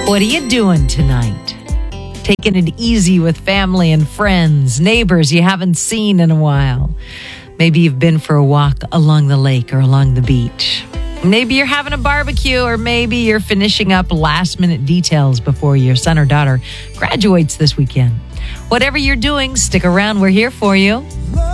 What are you doing tonight? Taking it easy with family and friends, neighbors you haven't seen in a while. Maybe you've been for a walk along the lake or along the beach. Maybe you're having a barbecue, or maybe you're finishing up last-minute details before your son or daughter graduates this weekend. Whatever you're doing, stick around. We're here for you.